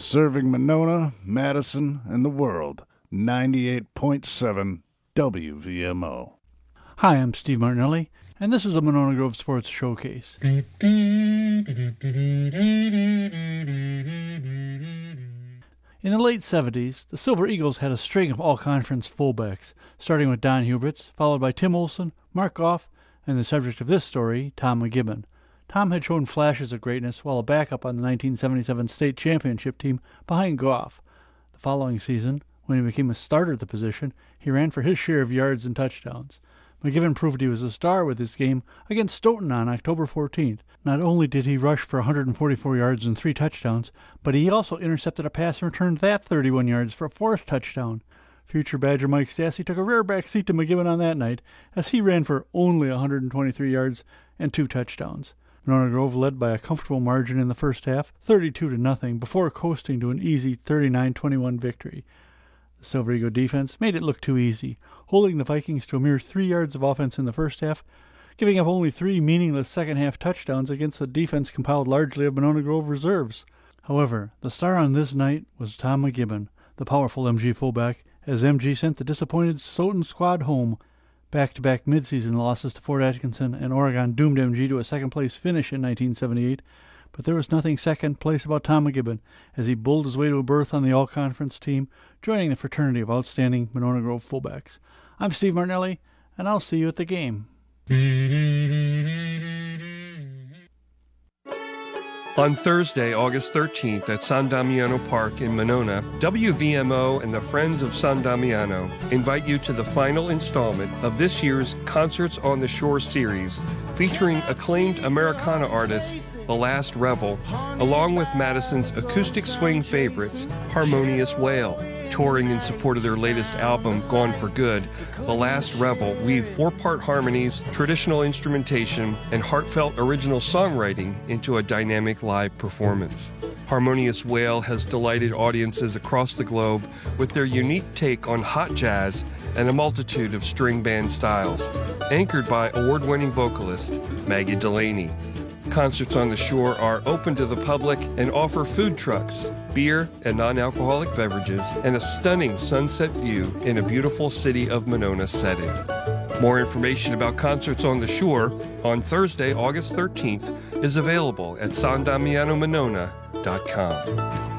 Serving Monona, Madison, and the world. 98.7 WVMO. Hi, I'm Steve Martinelli, and this is a Monona Grove Sports Showcase. In the late 70s, the Silver Eagles had a string of all-conference fullbacks, starting with Don Huberts, followed by Tim Olson, Mark Goff, and the subject of this story, Tom McGibbon. Tom had shown flashes of greatness while a backup on the 1977 state championship team behind Goff. The following season, when he became a starter at the position, he ran for his share of yards and touchdowns. McGibbon proved he was a star with his game against Stoughton on October 14th. Not only did he rush for 144 yards and 3 touchdowns, but he also intercepted a pass and returned that 31 yards for a 4th touchdown. Future Badger Mike Stassi took a rare back seat to McGibbon on that night, as he ran for only 123 yards and 2 touchdowns. Monona Grove led by a comfortable margin in the first half, 32-0, before coasting to an easy 39-21 victory. The Silver Eagle defense made it look too easy, holding the Vikings to a mere 3 yards of offense in the first half, giving up only 3 meaningless second-half touchdowns against a defense compiled largely of Monona Grove reserves. However, the star on this night was Tom McGibbon, the powerful MG fullback, as MG sent the disappointed Stoughton squad home. Back-to-back midseason losses to Fort Atkinson and Oregon doomed MG to a second-place finish in 1978, but there was nothing second-place about Tom McGibbon as he bulled his way to a berth on the all-conference team, joining the fraternity of outstanding Monona Grove fullbacks. I'm Steve Martinelli, and I'll see you at the game. On Thursday, August 13th at San Damiano Park in Monona, WVMO and the Friends of San Damiano invite you to the final installment of this year's Concerts on the Shore series, featuring acclaimed Americana artist The Last Revel, along with Madison's acoustic swing favorites, Harmonious Wail. Touring in support of their latest album, Gone for Good, The Last Revel weave 4-part harmonies, traditional instrumentation, and heartfelt original songwriting into a dynamic live performance. Harmonious Wail has delighted audiences across the globe with their unique take on hot jazz and a multitude of string band styles, anchored by award-winning vocalist Maggie Delaney. Concerts on the Shore are open to the public and offer food trucks, beer and non-alcoholic beverages, and a stunning sunset view in a beautiful City of Monona setting. More information about Concerts on the Shore on Thursday, August 13th is available at sandamianomonona.com.